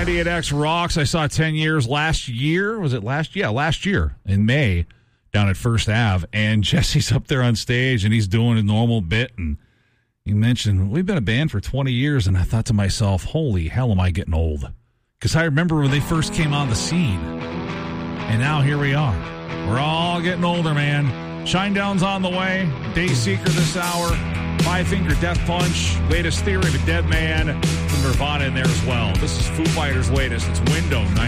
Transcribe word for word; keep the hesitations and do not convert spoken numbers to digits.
ninety-eight X Rocks. I saw ten years last year. Was it last? Yeah, last year in May down at First Ave. And Jesse's up there on stage, and he's doing a normal bit. And he mentioned, we've been a band for twenty years. And I thought to myself, holy hell, am I getting old? Because I remember when they first came on the scene. And now here we are. We're all getting older, man. Shinedown's on the way. Dayseeker this hour. Five Finger Death Punch. Latest Theory of a Dead Man. Some Nirvana in there as well. This is Foo Fighters' latest. It's Window